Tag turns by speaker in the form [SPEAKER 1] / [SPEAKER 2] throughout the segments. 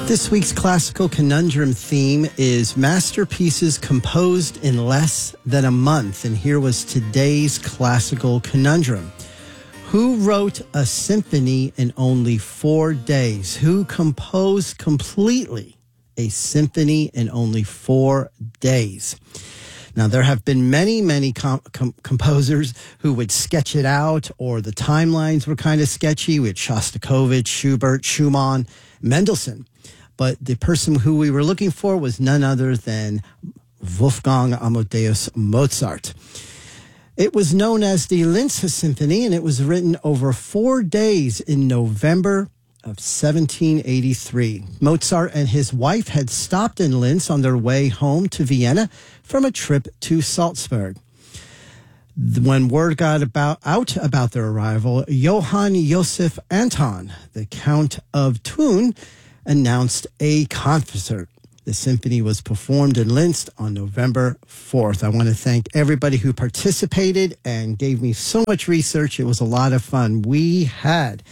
[SPEAKER 1] This week's classical conundrum theme is masterpieces composed in less than a month. And here was today's classical conundrum. Who wrote a symphony in only 4 days? Who composed completely a symphony in only 4 days? Now, there have been many composers who would sketch it out, or the timelines were kind of sketchy with Shostakovich, Schubert, Schumann, Mendelssohn. But the person who we were looking for was none other than Wolfgang Amadeus Mozart. It was known as the Linz Symphony, and it was written over 4 days in November of 1783. Mozart and his wife had stopped in Linz on their way home to Vienna from a trip to Salzburg. When word got out about their arrival, Johann Joseph Anton, the Count of Thun, announced a concert. The symphony was performed in Linz on November 4th. I want to thank everybody who participated and gave me so much research. It was a lot of fun. We had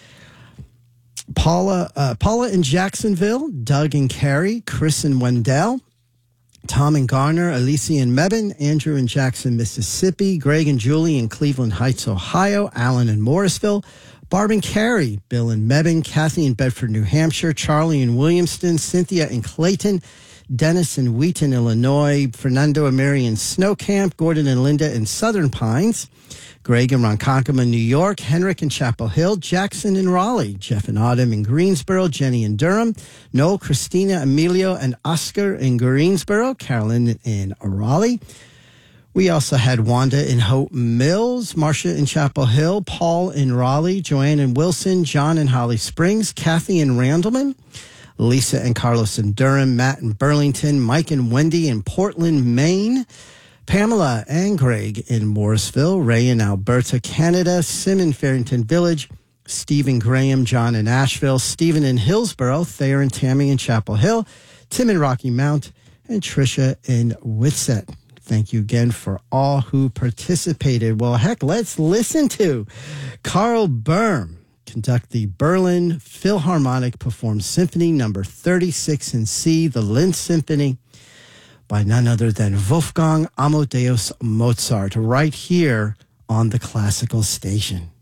[SPEAKER 1] Paula in Jacksonville, Doug and Carrie, Chris and Wendell, Tom and Garner, Alicia and Mebane, Andrew in Jackson, Mississippi, Greg and Julie in Cleveland Heights, Ohio, Alan in Morrisville, Barb and Carrie, Bill in Mebane, Kathy in Bedford, New Hampshire, Charlie in Williamston, Cynthia in Clayton, Dennis in Wheaton, Illinois, Fernando and Mary in Snow Camp, Gordon and Linda in Southern Pines, Greg in Ronkonkoma, New York, Henrik in Chapel Hill, Jackson in Raleigh, Jeff and Autumn in Greensboro, Jenny in Durham, Noel, Christina, Emilio, and Oscar in Greensboro, Carolyn in Raleigh. We also had Wanda in Hope Mills, Marcia in Chapel Hill, Paul in Raleigh, Joanne in Wilson, John in Holly Springs, Kathy in Randleman, Lisa and Carlos in Durham, Matt in Burlington, Mike and Wendy in Portland, Maine, Pamela and Greg in Morrisville, Ray in Alberta, Canada, Sim in Farrington Village, Stephen Graham, John in Asheville, Stephen in Hillsboro, Thayer and Tammy in Chapel Hill, Tim in Rocky Mount, and Tricia in Whitsett. Thank you again for all who participated. Well, heck, let's listen to Karl Böhm conduct the Berlin Philharmonic performed Symphony number 36 in C, the Linz Symphony, by none other than Wolfgang Amadeus Mozart, right here on the Classical Station.